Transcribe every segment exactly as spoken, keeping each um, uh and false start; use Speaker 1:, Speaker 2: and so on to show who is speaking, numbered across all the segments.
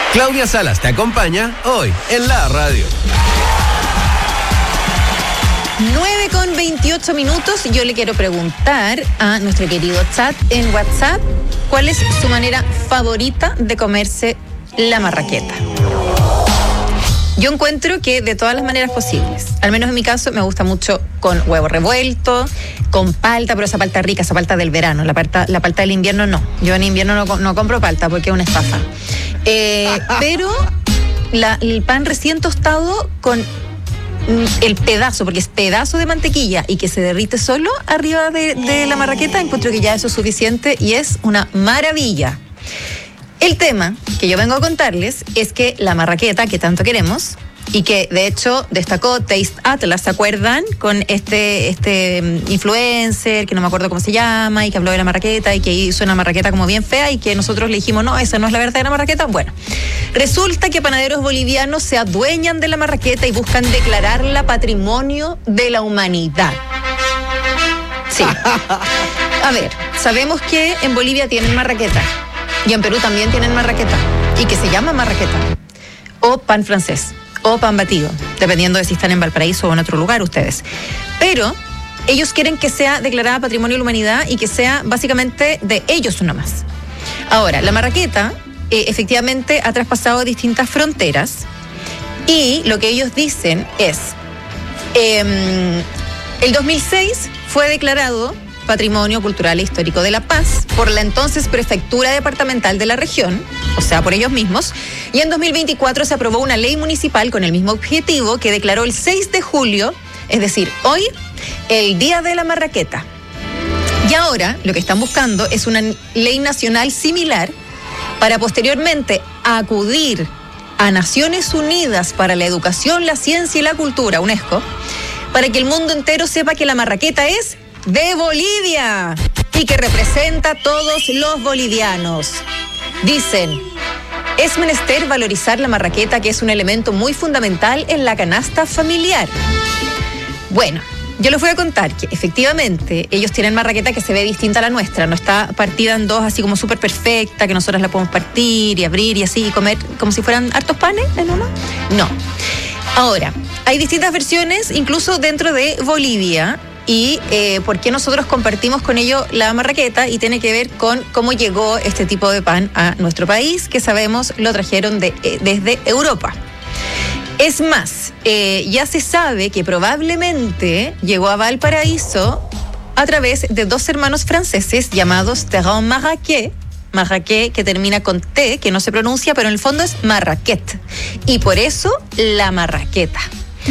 Speaker 1: Claudia Salas te acompaña hoy en la radio.
Speaker 2: nueve con veintiocho minutos. Yo le quiero preguntar a nuestro querido chat en WhatsApp cuál es su manera favorita de comerse la marraqueta. Yo encuentro que de todas las maneras posibles, al menos en mi caso, me gusta mucho con huevo revuelto, con palta, pero esa palta rica, esa palta del verano, la palta, la palta del invierno no. Yo en invierno no, no compro palta porque es una estafa. Eh, pero la, el pan recién tostado con el pedazo, porque es pedazo de mantequilla y que se derrite solo arriba de, de la marraqueta, encuentro que ya eso es suficiente y es una maravilla. El tema que yo vengo a contarles es que la marraqueta que tanto queremos y que de hecho destacó Taste Atlas, ¿se acuerdan? Con este, este influencer que no me acuerdo cómo se llama y que habló de la marraqueta y que hizo una marraqueta como bien fea y que nosotros le dijimos, no, esa no es la verdadera marraqueta. Bueno, resulta que panaderos bolivianos se adueñan de la marraqueta y buscan declararla patrimonio de la humanidad. Sí. A ver, sabemos que en Bolivia tienen marraqueta. Y en Perú también tienen marraqueta, y que se llama marraqueta, o pan francés, o pan batido, dependiendo de si están en Valparaíso o en otro lugar ustedes. Pero ellos quieren que sea declarada Patrimonio de la Humanidad y que sea básicamente de ellos nomás. Ahora, la marraqueta eh, efectivamente ha traspasado distintas fronteras, y lo que ellos dicen es, eh, el dos mil seis fue declarado Patrimonio Cultural e Histórico de La Paz por la entonces Prefectura Departamental de la región, o sea, por ellos mismos, y en dos mil veinticuatro se aprobó una ley municipal con el mismo objetivo que declaró el seis de julio, es decir, hoy, el Día de la Marraqueta. Y ahora lo que están buscando es una ley nacional similar para posteriormente acudir a Naciones Unidas para la Educación, la Ciencia y la Cultura, UNESCO, para que el mundo entero sepa que la marraqueta es de Bolivia y que representa a todos los bolivianos. Dicen, es menester valorizar la marraqueta, que es un elemento muy fundamental en la canasta familiar. Bueno, yo les voy a contar que efectivamente ellos tienen marraqueta que se ve distinta a la nuestra, no está partida en dos así como súper perfecta, que nosotros la podemos partir y abrir y así y comer como si fueran hartos panes en uno. No. Ahora, hay distintas versiones incluso dentro de Bolivia. Y eh, por qué nosotros compartimos con ellos la marraqueta, y tiene que ver con cómo llegó este tipo de pan a nuestro país, que sabemos lo trajeron de, eh, desde Europa. Es más, eh, ya se sabe que probablemente llegó a Valparaíso a través de dos hermanos franceses llamados Terran Marraquet, Marraquet que termina con T, que no se pronuncia, pero en el fondo es marraquet. Y por eso la marraqueta.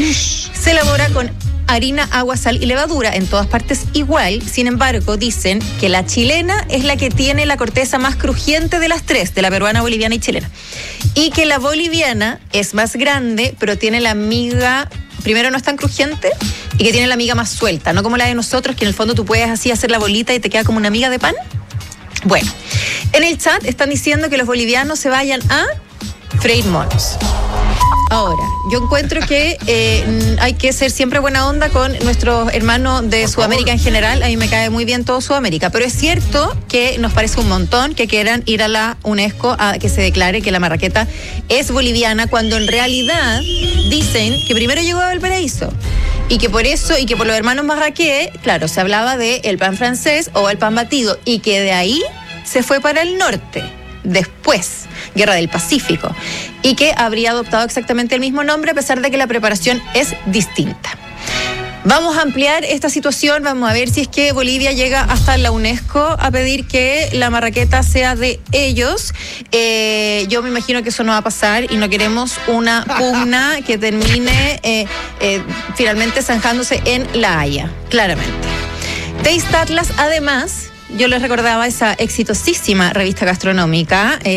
Speaker 2: Se elabora con harina, agua, sal y levadura, en todas partes igual. Sin embargo, dicen que la chilena es la que tiene la corteza más crujiente de las tres, de la peruana, boliviana y chilena. Y que la boliviana es más grande, pero tiene la miga, primero no es tan crujiente, y que tiene la miga más suelta, no como la de nosotros, que en el fondo tú puedes así hacer la bolita y te queda como una miga de pan. Bueno, en el chat están diciendo que los bolivianos se vayan a freír monos. Ahora, yo encuentro que eh, hay que ser siempre buena onda con nuestros hermanos de Sudamérica en general. A mí me cae muy bien todo Sudamérica, pero es cierto que nos parece un montón que quieran ir a la UNESCO a que se declare que la marraqueta es boliviana, cuando en realidad dicen que primero llegó a Valparaíso y que por eso, y que por los hermanos Marraquet, claro, se hablaba de el pan francés o el pan batido, y que de ahí se fue para el norte. Después, Guerra del Pacífico, y que habría adoptado exactamente el mismo nombre a pesar de que la preparación es distinta. Vamos a ampliar esta situación, vamos a ver si es que Bolivia llega hasta la UNESCO a pedir que la marraqueta sea de ellos. Eh, yo me imagino que eso no va a pasar y no queremos una pugna que termine eh, eh, finalmente zanjándose en La Haya, claramente. Taste Atlas, además, yo les recordaba esa exitosísima revista gastronómica. Eh,